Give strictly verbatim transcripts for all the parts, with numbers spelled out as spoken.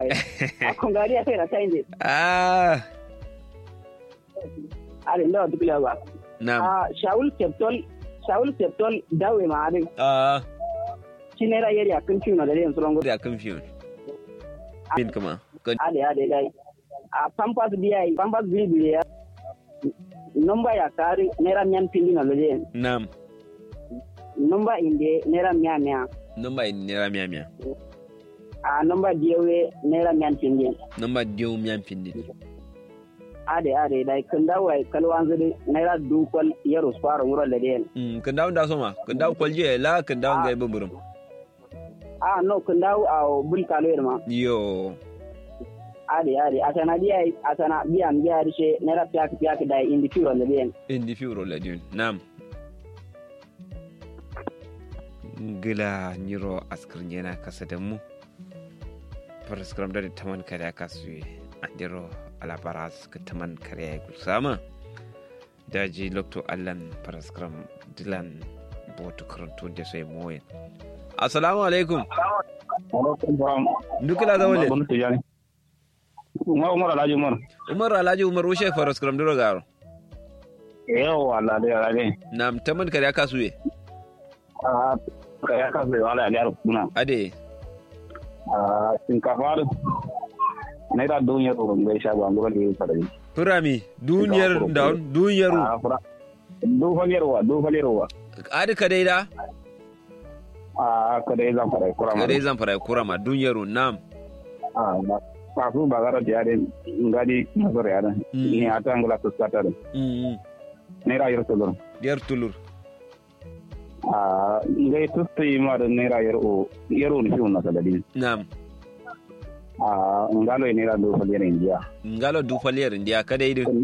dai akon gari ya sai na sai ne ah are ndo dukla ba na'am ah shaul septol shaul septol dawe ma are ah cinera yeri akan ciwo da len surongo da confusion bin kuma ade ade dai a pampas biya pampas biya nomba ya kari nera nyan pindi na lojen na'am nomba inde nera mia mia nomba inde nera mia mia a nomba diewe nera nyan pindi nomba diewe nyan pindi ade ade dai kanda wai kalwan zuri nera dukol yaro sparo ngoro leden mm kanda da soma kanda kolje la kanda ngai buburum ah no kanda a bul kalo irma yo ade ade asana dia asana biya biya rishe nera piak piak dai indi firo leden indi firo leden nam ngila nyiro askirnyena kasademu paraskram da taman kare kasu andiro alabaras ka taman kare gulsama daji lokto allan paraskram dilan boto karanto da sai moyen assalamu alaikum ndukila da wale umar umar alhaji umar umar alhaji umar ushe paraskram diro garo yawa alade alade nam taman kare kasu a kaya kasu wala ya kuna ade a shinkafa naira duniyar ruwan gai shago an gaba da yi sarari turami duniyar da duniyar dufaliyarwa dufaliyarwa adi ka dai da a kadai zan fara kurama kadai zan fara kurama duniyar nam a masu bagara da yare ngadi nasar yare ni a ta angula su skata da naira yar tulur yar tulur a ngai tusta yi ma da naira yar o yar o ni fi wannan sadadin nam a ngalo ne naira dufaliyar indiya ngalo dufaliyar indiya kadai din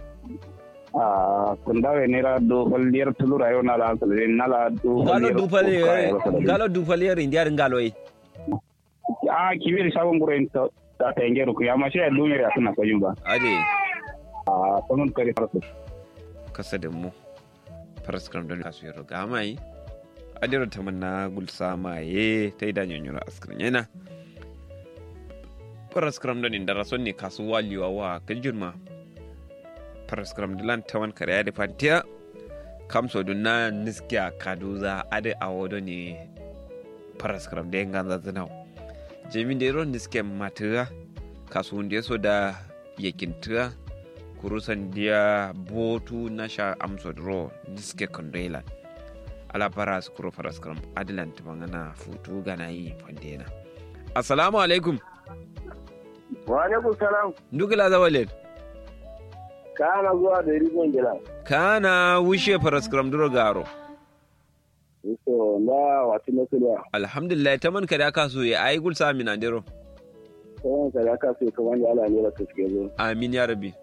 a kundawe naira dufaliyar tulur ayo na la sadadin na la ngalo dufaliyar ngalo dufaliyar indiya ngalo yi a kibir sabon gurin ta ta yange ku ya ma shi duniyar ya tana kajin ba ade a saman kare farko kasa da mu paraskram don kasu yaro ga mai adira tamanna gulsa maye ta idan yanyura askrin yana paraskram don inda rason ne kasu waliwa wa kajirma paraskram dilan tawan kare da fantiya kamso dunna niskiya kaduza ade awodo ne paraskram da ganza zinau jemin da iron niske matuwa kasu wanda so da yakintuwa kurusan dia botu na sha amso dro niske kondela ala paras kuro paraskram adilan tumangana futu gana yi fandena assalamu alaikum wa alaikum salam ndugila zawalen kana zuwa da rizon gila kana wushe paraskram duro garo so na wati na kuliya alhamdulillah taman kada ka so ya ayi gul sami na dero taman kada ka so kaman da Allah ne da kake zo amin ya rabbi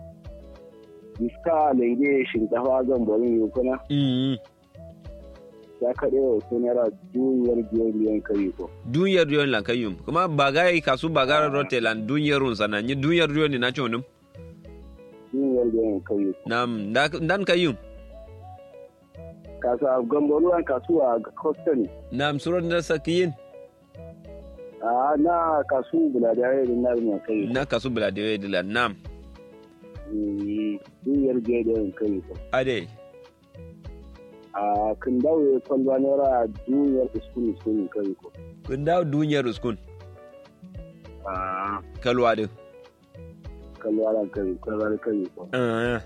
iska leide shinkafa zan bari yi kuna mm ya kade wa sunera duniyar biyan kai ko duniyar biyan lan kayum kuma bagai kasu bagara rotelan duniyar run sana ni duniyar biyan ni na chonum duniyar biyan kai nam dan kayum kasa gambaruwan kasuwa hostel nam suron da sakiyin a na kasu buladaye da na mai kai na kasu buladaye da nam duniyar biyan kai ko ade a kan dawo kwalba naira duniyar uskun uskun kai ko kun dawo duniyar uskun a kalwa din kalwa ran kai kalwa kai ko eh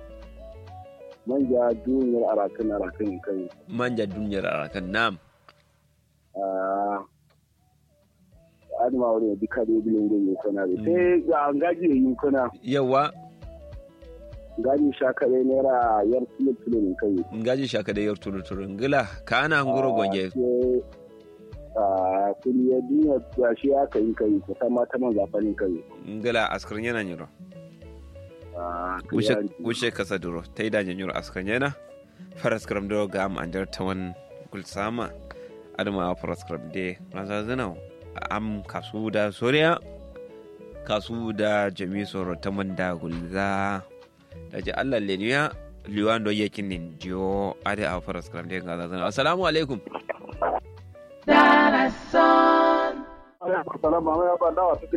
manja duniyar arakan arakan kai manja duniyar arakan nam ah adama wani duka da bilin gani kana sai ga ngaji yin kana yawa ngaji shakare naira yar tulu tulu kai ngaji shakare yar tulu tulu ngila kana ngoro gonje ah kuni ya duniya ya shi aka yin kai ko ta mata man zafanin kai ngila askrin yana nyiro gushe kasa duro ta yi dajin yuro askan yana faraskram duro ga am andar tawan gulsama adama faraskram de raza zana am kasu da soriya kasu da jami soro ta manda gulza da ji Allah leniya liwan do yakin nin dio ade a faraskram de ga zana assalamu alaikum assalamu alaikum